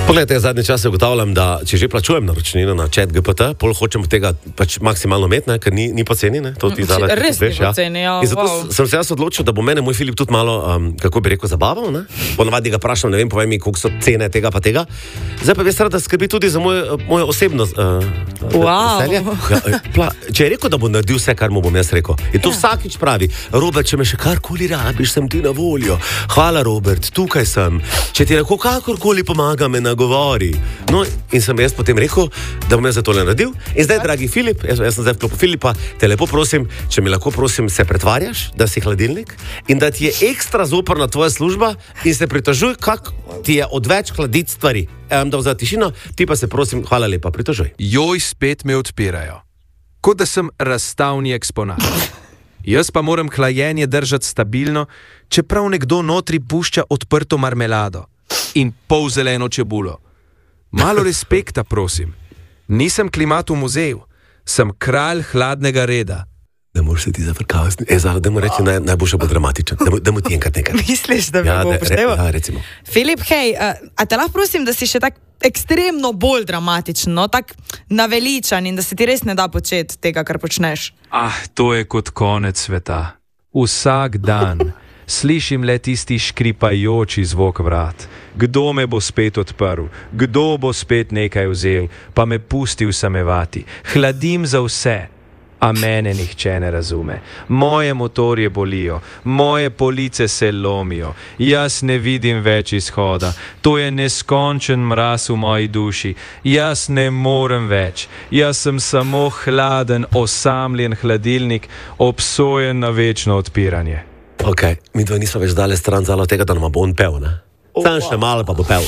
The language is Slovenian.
Poglejte, zadnje čase ugotavljam, da če že plačujem naročnino na ChatGPT, pol hočem tega pač maksimalno imeti, ne, ker ni poceni, ne, to ti zdaj res ni poceni, ja. In zato sem se jaz odločil, da bo mene moj Filip tudi malo, kako bi rekel, zabaval, ne. Ponavadi ga vprašam, ne vem, povej mi, koliko so cene tega pa tega. Zdaj pa bi se rad, da skrbi tudi za moje osebno veselje. Ja, če je rekel, da bo naredil vse, kar mu bom jaz rekel. In to vsakič pravi, Robert, če me še karkoli rabiš, sem ti na voljo. Hvala, Robert, tukaj sem. Če ti lahko kakorkoli pomaga, me nagovori. No, in sem jaz potem rekel, da bom jaz za tole naredil. In zdaj, dragi Filip, jaz sem zdaj vklopil Filipa, te lepo prosim, če mi lahko prosim se pretvarjaš, da si hladilnik in da ti je ekstra zoprna tvoja služba in se pritožuj, kak ti je odveč hladiti stvari. Da vzad tišino, ti pa se prosim, hvala lepa, pritožuj. Joj, spet me odpirajo. Kot da sem razstavni eksponat. Jaz pa moram hlajenje držati stabilno, čeprav nekdo notri pušča odprto marmelado in pol zeleno čebulo. Malo respekta, prosim. Nisem klimat v muzeju, sem kralj hladnega reda. Da moraš se ti zafrkavati. Zala, da mu reči, najboljše bo dramatičen. Da mu ti enkrat nekaj. Misliš, da bi bo upošteval? Ja, recimo. Filip, hej, a te lahko prosim, da si še tak ekstremno bolj dramatičen, no, tak naveličan in da se ti res ne da početi tega, kar počneš? To je kot konec sveta. Vsak dan slišim le tisti škripajoči zvok vrat. Kdo me bo spet odprl? Kdo bo spet nekaj vzel, pa me pustil samevati? Hladim za vse, a mene nihče ne razume. Moje motorje bolijo, moje police se lomijo, jaz ne vidim več izhoda. To je neskončen mraz v moji duši. Jaz ne morem več. Jaz sem samo hladen, osamljen hladilnik, obsojen na večno odpiranje. Ok, mi dva nismo več dale stran zalo tega, da nam bo on pel, ne? Sam še malo pa bo pel.